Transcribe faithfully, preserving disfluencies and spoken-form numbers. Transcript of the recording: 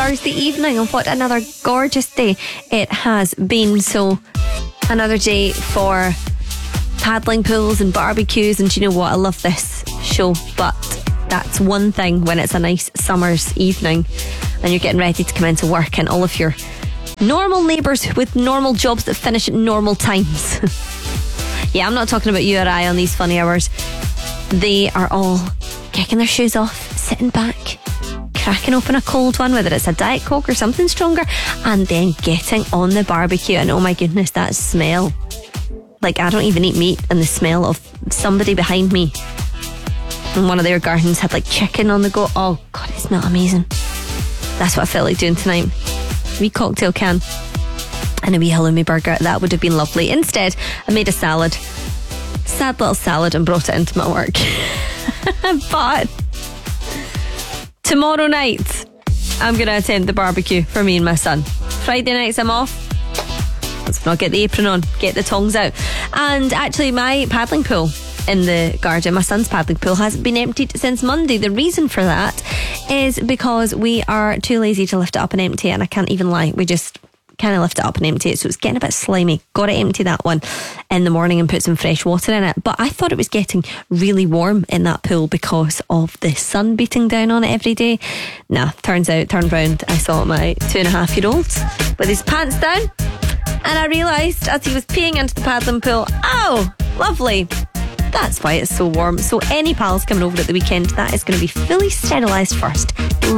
Thursday evening, and what another gorgeous day it has been. So another day for paddling pools and barbecues, and do you know what, I love this show, but that's one thing when it's a nice summer's evening and you're getting ready to come into work and all of your normal neighbours with normal jobs that finish at normal times. Yeah, I'm not talking about you or I on these funny hours. They are all kicking their shoes off, sitting back, cracking open a cold one, whether it's a Diet Coke or something stronger, and then getting on the barbecue. And oh my goodness, that smell. Like, I don't even eat meat, and the smell of somebody behind me in one of their gardens had like chicken on the go. Oh God, it smelled amazing. That's what I felt like doing tonight. A wee cocktail can and a wee halloumi burger. That would have been lovely. Instead, I made a salad. Sad little salad, and brought it into my work. But tomorrow night, I'm going to attend the barbecue for me and my son. Friday nights I'm off. Let's not get the apron on, get the tongs out. And actually, my paddling pool in the garden, my son's paddling pool, hasn't been emptied since Monday. The reason for that is because we are too lazy to lift it up and empty it. And I can't even lie, we just kind of lift it up and empty it, so it's getting a bit slimy. Got to empty that one in the morning and put some fresh water in it. But I thought it was getting really warm in that pool because of the sun beating down on it every day. Nah, turns out, turned round, I saw my two and a half year old with his pants down, and I realised as he was peeing into the paddling pool, oh, lovely, that's why it's so warm. So any pals coming over at the weekend, that is going to be fully sterilised first.